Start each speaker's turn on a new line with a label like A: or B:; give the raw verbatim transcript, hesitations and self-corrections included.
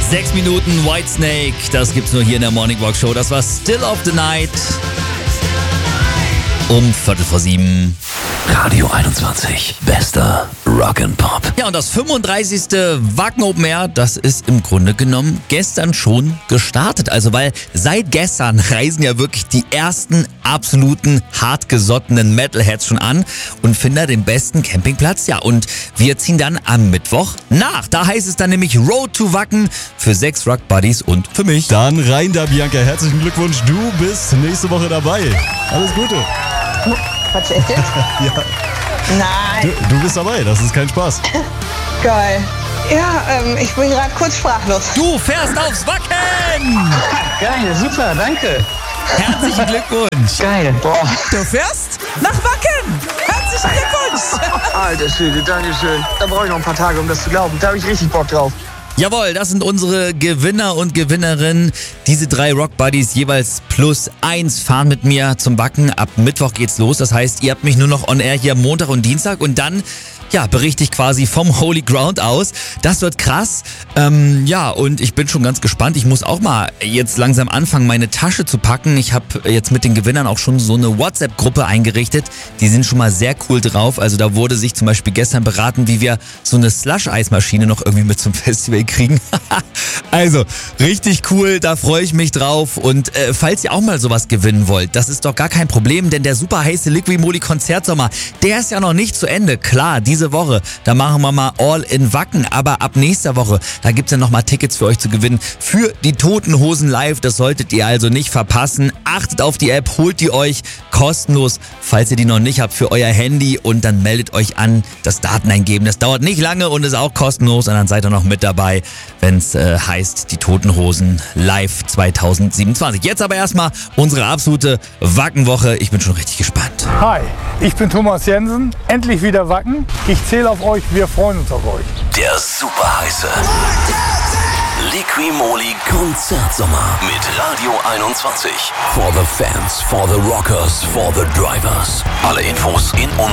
A: Sechs Minuten Whitesnake, das gibt's nur hier in der Morning Walk Show. Das war Still of the Night um Viertel vor sieben.
B: Radio einundzwanzig, bester Rock'n'Pop.
A: Ja, und das fünfunddreißigste Wacken Open Air, das ist im Grunde genommen gestern schon gestartet. Also, weil seit gestern reisen ja wirklich die ersten absoluten hartgesottenen Metalheads schon an und finden da den besten Campingplatz. Ja, und wir ziehen dann am Mittwoch nach. Da heißt es dann nämlich Road to Wacken für sechs Rock Buddies und für mich.
C: Dann rein da, Bianca. Herzlichen Glückwunsch. Du bist nächste Woche dabei. Alles Gute.
D: Quatsch, echt jetzt?
C: Ja.
D: Nein.
C: Du, du bist dabei, das ist kein Spaß.
D: Geil. Ja, ähm, ich bin gerade kurz sprachlos.
A: Du fährst aufs Wacken!
E: Geil, super, danke.
A: Herzlichen Glückwunsch!
E: Geil, boah.
F: Du fährst nach Wacken! Herzlichen Glückwunsch!
E: Alter Schwede, danke schön. Da brauche ich noch ein paar Tage, um das zu glauben. Da habe ich richtig Bock drauf.
A: Jawohl, das sind unsere Gewinner und Gewinnerinnen. Diese drei Rock Buddies jeweils plus eins fahren mit mir zum Wacken. Ab Mittwoch geht's los. Das heißt, ihr habt mich nur noch on air hier Montag und Dienstag und dann, ja, berichte ich quasi vom Holy Ground aus. Das wird krass. Ähm, ja, und ich bin schon ganz gespannt. Ich muss auch mal jetzt langsam anfangen, meine Tasche zu packen. Ich habe jetzt mit den Gewinnern auch schon so eine WhatsApp-Gruppe eingerichtet. Die sind schon mal sehr cool drauf. Also da wurde sich zum Beispiel gestern beraten, wie wir so eine Slush-Eismaschine noch irgendwie mit zum Festival kriegen. Also, richtig cool. Da freue ich mich drauf. Und äh, falls ihr auch mal sowas gewinnen wollt, das ist doch gar kein Problem, denn der super heiße Liqui Moly Konzertsommer, der ist ja noch nicht zu Ende. Klar, diese Diese Woche, da machen wir mal All in Wacken, aber ab nächster Woche, da gibt's ja nochmal Tickets für euch zu gewinnen für die Toten Hosen live, das solltet ihr also nicht verpassen. Achtet auf die App, holt die euch kostenlos, falls ihr die noch nicht habt, für euer Handy und dann meldet euch an, das Daten eingeben, das dauert nicht lange und ist auch kostenlos und dann seid ihr noch mit dabei, wenn's äh, heißt, die Toten Hosen live zwanzig siebenundzwanzig. Jetzt aber erstmal unsere absolute Wackenwoche, ich bin schon richtig gespannt.
G: Hi, ich bin Thomas Jensen, endlich wieder Wacken. Ich zähle auf euch, wir freuen uns auf euch.
B: Der super heiße Liqui Moly Konzertsommer mit Radio einundzwanzig. For the fans, for the rockers, for the drivers. Alle Infos in